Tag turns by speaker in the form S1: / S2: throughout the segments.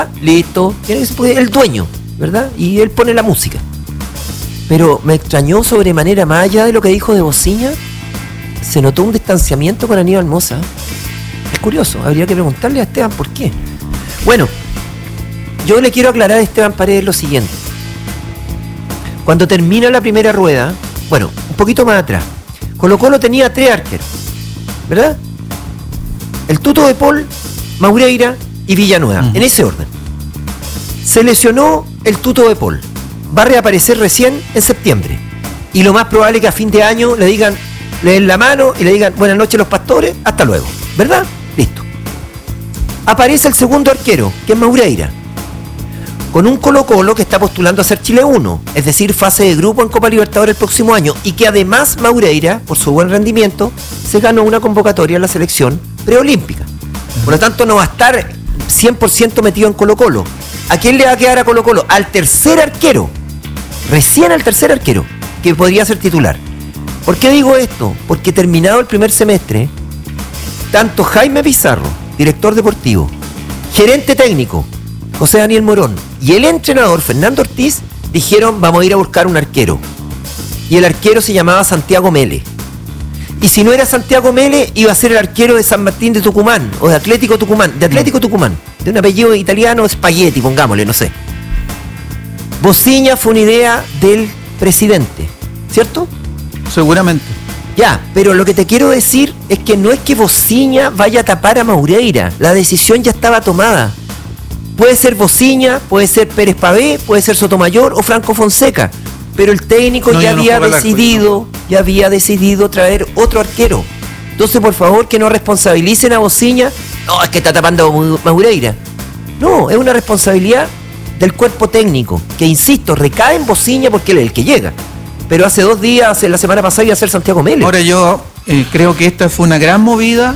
S1: listo, tiene que ser el dueño, ¿verdad? Y él pone la música. Pero me extrañó sobremanera, más allá de lo que dijo de Bociña, se notó un distanciamiento con Aníbal Mosa. Es curioso, habría que preguntarle a Esteban por qué. Bueno, yo le quiero aclarar a Esteban Paredes lo siguiente. Cuando termina la primera rueda, bueno, un poquito más atrás, Colo-Colo tenía 3 arqueros, ¿verdad? El Tuto de Paul, Maureira y Villanueva, en ese orden. Se lesionó el Tuto de Paul. Va a reaparecer recién en septiembre. Y lo más probable es que a fin de año le den la mano y le digan buenas noches los pastores, hasta luego, ¿verdad? Listo. Aparece el segundo arquero, que es Maureira, con un Colo-Colo que está postulando a ser Chile 1, es decir, fase de grupo en Copa Libertadores el próximo año, y que además Maureira, por su buen rendimiento, se ganó una convocatoria en la selección preolímpica. Por lo tanto, no va a estar 100% metido en Colo-Colo. ¿A quién le va a quedar a Colo-Colo? Al tercer arquero, recién al tercer arquero, que podría ser titular. ¿Por qué digo esto? Porque terminado el primer semestre, tanto Jaime Pizarro, director deportivo, gerente técnico, José Daniel Morón, y el entrenador Fernando Ortiz dijeron vamos a ir a buscar un arquero. Y el arquero se llamaba Santiago Mele. Y si no era Santiago Mele, iba a ser el arquero de San Martín de Tucumán, o de Atlético Tucumán, de un apellido italiano, Spaghetti, pongámosle, no sé. Bociña fue una idea del presidente, ¿cierto?
S2: Seguramente.
S1: Ya, pero lo que te quiero decir es que no es que Bociña vaya a tapar a Maureira, la decisión ya estaba tomada. Puede ser Bociña, puede ser Pérez Pavé, puede ser Sotomayor o Franco Fonseca, pero el técnico ya había decidido traer otro arquero. Entonces, por favor, que no responsabilicen a Bociña. No, es que está tapando a Maureira. No, es una responsabilidad del cuerpo técnico, que insisto, recae en Bociña porque él es el que llega. Pero hace 2 días, la semana pasada, iba a ser Santiago Mele.
S2: Ahora yo creo que esta fue una gran movida,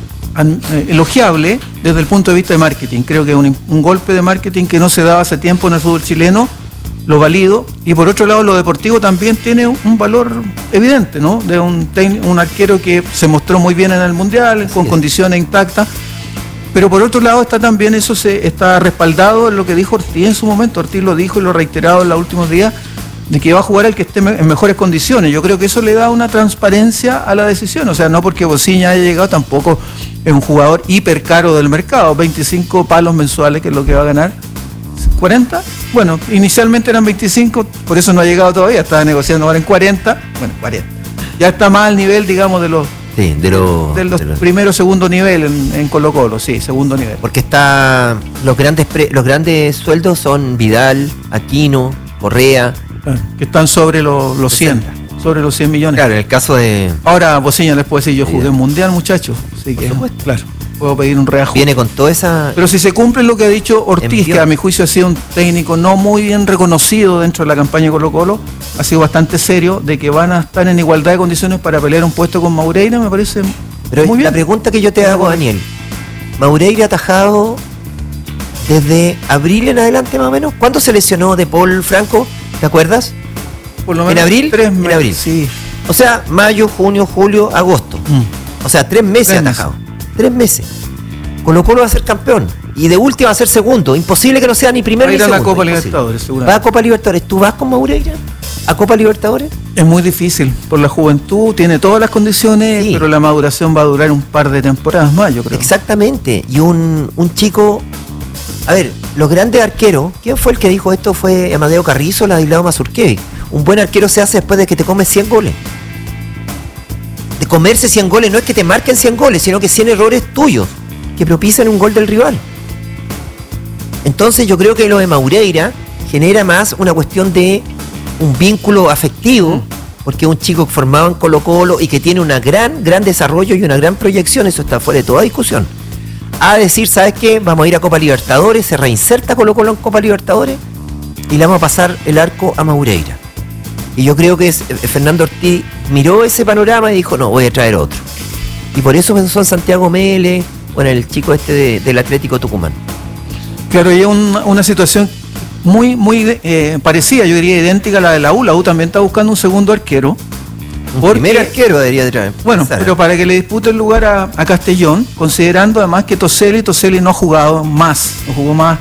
S2: elogiable desde el punto de vista de marketing. Creo que es un golpe de marketing que no se daba hace tiempo en el fútbol chileno, lo valido. Y por otro lado, lo deportivo también tiene un valor evidente, ¿no? De un arquero que se mostró muy bien en el Mundial, con condiciones intactas. Pero por otro lado está también eso está respaldado en lo que dijo Ortiz en su momento. Ortiz lo dijo y lo ha reiterado en los últimos días, de que va a jugar el que esté en mejores condiciones. Yo creo que eso le da una transparencia a la decisión. O sea, no porque Bociña haya llegado, tampoco es un jugador hiper caro del mercado. 25 palos mensuales, que es lo que va a ganar. 40. Bueno, inicialmente eran 25, por eso no ha llegado todavía. Estaba negociando ahora en 40. Bueno, 40. Ya está más al nivel, digamos, de los primero, segundo nivel en Colo-Colo, sí, segundo nivel.
S1: Porque los grandes sueldos son Vidal, Aquino, Correa,
S2: que están sobre los 100, sobre los 100 millones.
S1: Claro, en el caso de...
S2: Ahora, Bociña les puedo decir, yo jugué en Mundial, muchachos, así que, claro, puedo pedir un reajuste.
S1: Viene con toda esa...
S2: Pero si se cumple lo que ha dicho Ortiz, que a mi juicio ha sido un técnico no muy bien reconocido dentro de la campaña de Colo-Colo, ha sido bastante serio, de que van a estar en igualdad de condiciones para pelear un puesto con Maureira, me parece muy bien.
S1: La pregunta que yo te hago, Daniel, Maureira atajado desde abril en adelante más o menos. ¿Cuándo se lesionó de Paul, Franco? ¿Te acuerdas?
S2: Por lo menos
S1: ¿En abril?
S2: 3 meses.
S1: En abril.
S2: Sí.
S1: O sea, mayo, junio, julio, agosto. O sea, 3 meses atajado. 3 meses. Colo-Colo va a ser campeón. Y de última va a ser segundo. Imposible que no sea ni primero ni segundo.
S2: Va a ir a la Copa Libertadores, seguramente.
S1: Va a Copa Libertadores. ¿Tú vas con Maureira a Copa Libertadores?
S2: Es muy difícil. Por la juventud, tiene todas las condiciones, sí, pero la maduración va a durar un par de temporadas más, yo creo.
S1: Exactamente. Y un chico... A ver, los grandes arqueros, ¿quién fue el que dijo esto? Fue Amadeo Carrizo, Ladislao Mazurkiewicz. Un buen arquero se hace después de que te comes 100 goles. De comerse 100 goles no es que te marquen 100 goles, sino que 100 errores tuyos que propician un gol del rival. Entonces yo creo que lo de Maureira genera más una cuestión de un vínculo afectivo, porque es un chico formado en Colo-Colo y que tiene un gran desarrollo y una gran proyección, eso está fuera de toda discusión. A decir, ¿sabes qué? Vamos a ir a Copa Libertadores, se reinserta Colo-Colo en Copa Libertadores y le vamos a pasar el arco a Maureira. Y yo creo que Fernando Ortiz miró ese panorama y dijo, no, voy a traer otro. Y por eso pensó en Santiago Mele, bueno, el chico del Atlético Tucumán.
S2: Claro, y es una situación muy parecida, yo diría idéntica a la de la U. La U también está buscando un segundo arquero.
S1: Primer arquero debería traer.
S2: Bueno, pero para que le dispute el lugar a Castellón, considerando además que Toselli no ha jugado más, no jugó más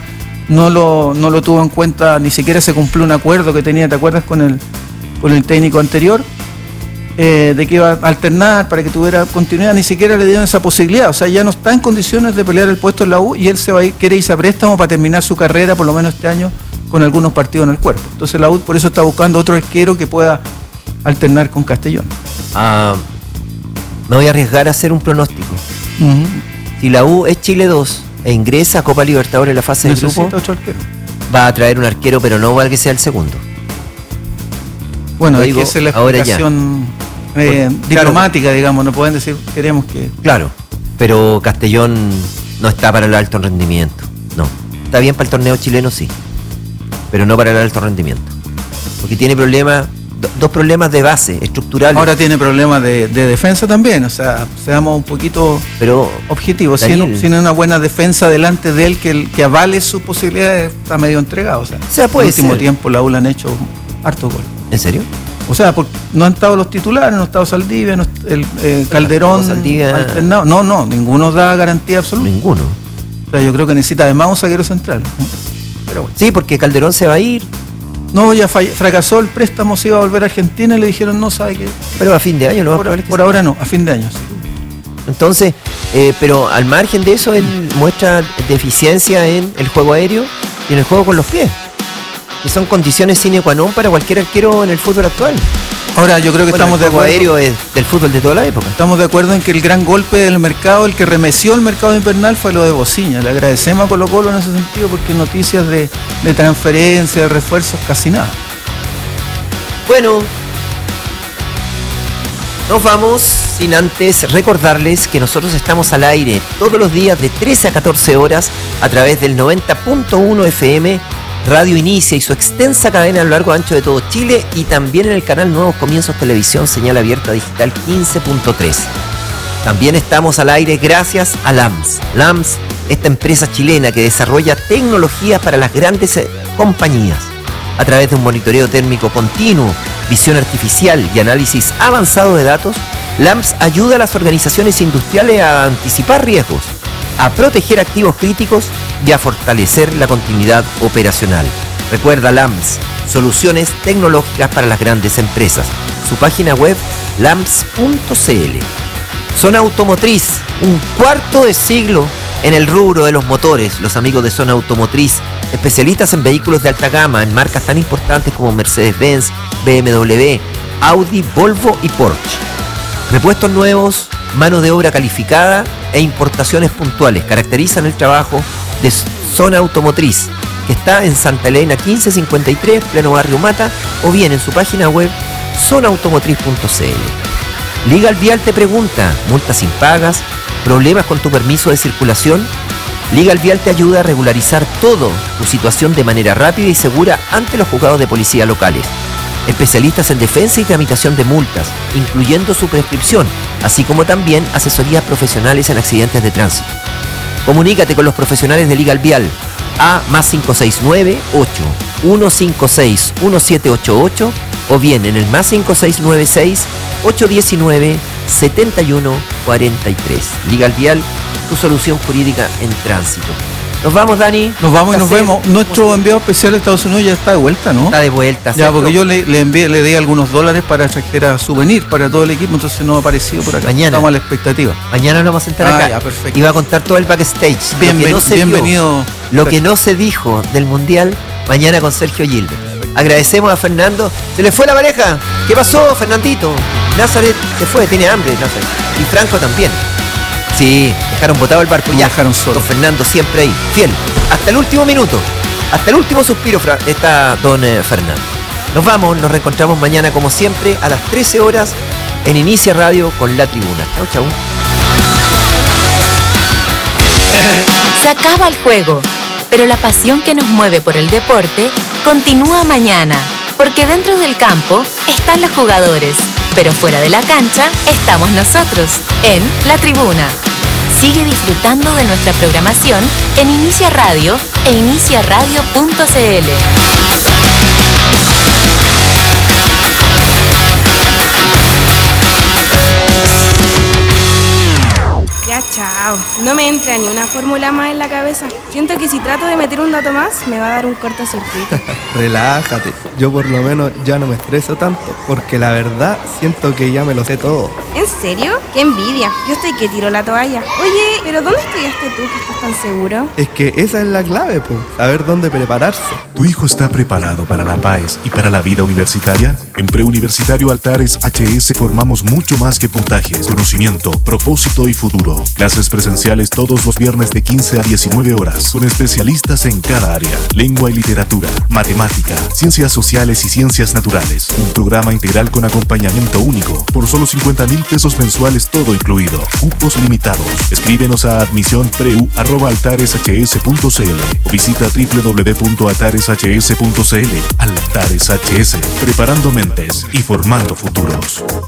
S2: no lo tuvo en cuenta, ni siquiera se cumplió un acuerdo que tenía, ¿te acuerdas? Con el técnico anterior, de que iba a alternar para que tuviera continuidad, ni siquiera le dieron esa posibilidad. O sea, ya no está en condiciones de pelear el puesto en la U y él quiere irse a préstamo para terminar su carrera, por lo menos este año, con algunos partidos en el cuerpo. Entonces la U por eso está buscando otro arquero que pueda alternar con Castellón.
S1: Me voy a arriesgar a hacer un pronóstico. Si la U es Chile 2 e ingresa a Copa Libertadores en la fase de grupo,
S2: otro arquero.
S1: Va a traer un arquero, pero no va a que sea el segundo.
S2: Bueno, hay que hacer la explicación diplomática, digamos, no pueden decir, queremos que...
S1: Claro, pero Castellón no está para el alto rendimiento, no. Está bien para el torneo chileno, sí, pero no para el alto rendimiento. Porque tiene problemas, dos problemas de base, estructurales.
S2: Ahora tiene problemas de defensa también, o sea, seamos un poquito objetivos. Sin una buena defensa delante de él que avale sus posibilidades, está medio entregado. O sea, en el último tiempo la U le han hecho harto gol.
S1: ¿En serio?
S2: O sea, porque no han estado los titulares, no ha estado Saldivia, Calderón,
S1: Saldivia...
S2: alternado. No, ninguno da garantía absoluta.
S1: Ninguno.
S2: O sea, yo creo que necesita además un zaguero central. Pero bueno.
S1: Sí, porque Calderón se va a ir.
S2: No, ya fracasó el préstamo, se iba a volver a Argentina y le dijeron no sabe qué.
S1: Pero a fin de año, ¿no?
S2: Por ahora no, a fin de año. Sí.
S1: Entonces, pero al margen de eso, él muestra deficiencia en el juego aéreo y en el juego con los pies, que son condiciones sine qua non para cualquier arquero en el fútbol actual.
S2: Ahora, yo creo que estamos de acuerdo.
S1: El juego aéreo es del fútbol de toda la época.
S2: Estamos de acuerdo en que el gran golpe del mercado, el que remeció el mercado invernal, fue lo de Bociña. Le agradecemos a Colo Colo en ese sentido, porque noticias de transferencia, de refuerzos, casi nada.
S1: Bueno, nos vamos sin antes recordarles que nosotros estamos al aire todos los días de 13 a 14 horas a través del 90.1 FM, Radio Inicia y su extensa cadena a lo largo y ancho de todo Chile, y también en el canal Nuevos Comienzos Televisión, señal abierta digital 15.3. También estamos al aire gracias a LAMS. LAMS, esta empresa chilena que desarrolla tecnologías para las grandes compañías. A través de un monitoreo térmico continuo, visión artificial y análisis avanzado de datos, LAMS ayuda a las organizaciones industriales a anticipar riesgos, a proteger activos críticos y a fortalecer la continuidad operacional. Recuerda LAMS, soluciones tecnológicas para las grandes empresas. Su página web, lams.cl. Zona Automotriz, un cuarto de siglo en el rubro de los motores. Los amigos de Zona Automotriz, especialistas en vehículos de alta gama, en marcas tan importantes como Mercedes-Benz, BMW, Audi, Volvo y Porsche. Repuestos nuevos, mano de obra calificada e importaciones puntuales caracterizan el trabajo de Zona Automotriz, que está en Santa Elena 1553, pleno barrio Mata, o bien en su página web zonaautomotriz.cl. Legal Vial te pregunta: multas impagas, problemas con tu permiso de circulación. Legal Vial te ayuda a regularizar todo tu situación de manera rápida y segura ante los juzgados de policía locales. Especialistas en defensa y tramitación de multas, incluyendo su prescripción, así como también asesorías profesionales en accidentes de tránsito. Comunícate con los profesionales de Legal Vial a +569 8 156 1788 o bien en el +5696 819 7143. Legal Vial, tu solución jurídica en tránsito. Nos vamos, Dani.
S2: Nos vamos y nos vemos. Nuestro enviado especial de Estados Unidos ya está de vuelta, ¿no?
S1: Está de vuelta.
S2: Ya, porque yo le di algunos dólares para trajera souvenir para todo el equipo, entonces no ha aparecido por acá.
S1: Mañana.
S2: Estamos a la expectativa.
S1: Mañana nos vamos a sentar acá.
S2: Ya, perfecto.
S1: Y va a contar todo el backstage.
S2: Bienvenido.
S1: Lo que no se dijo del Mundial, mañana con Sergio Gilbert. Agradecemos a Fernando. Se le fue la pareja. ¿Qué pasó, Fernandito? Nazaret se fue, tiene hambre, Nazaret. Y Franco también. Sí, dejaron botado el barco. Ya
S2: dejaron solo.
S1: Don Fernando siempre ahí, fiel. Hasta el último minuto. Hasta el último suspiro está don Fernando. Nos vamos, nos reencontramos mañana como siempre a las 13 horas en Inicia Radio con La Tribuna. Chau, chau.
S3: Se acaba el juego, pero la pasión que nos mueve por el deporte continúa mañana, porque dentro del campo están los jugadores, pero fuera de la cancha estamos nosotros, en La Tribuna. Sigue disfrutando de nuestra programación en Inicia Radio e iniciaradio.cl.
S4: Ya, chao. No me entra ni una fórmula más en la cabeza. Siento que si trato de meter un dato más, me va a dar un cortocircuito.
S5: Relájate, yo por lo menos ya no me estreso tanto, porque la verdad siento que ya me lo sé todo.
S4: ¿En serio? ¡Qué envidia! Yo estoy que tiro la toalla. Oye, ¿pero dónde estudiaste tú que estás tan seguro?
S5: Es que esa es la clave, pues, saber dónde prepararse.
S6: ¿Tu hijo está preparado para la PAES y para la vida universitaria? En Preuniversitario Altares HS formamos mucho más que puntajes, conocimiento, propósito y futuro. Clases presenciales todos los viernes de 15 a 19 horas, con especialistas en cada área: lengua y literatura, matemática, ciencias sociales y ciencias naturales. Un programa integral con acompañamiento único, por solo 50.000 pesos mensuales, todo incluido. Cupos limitados. Escríbenos a admisionpreu@altareshs.cl o visita www.altareshs.cl. Altares HS, preparando mentes y formando futuros.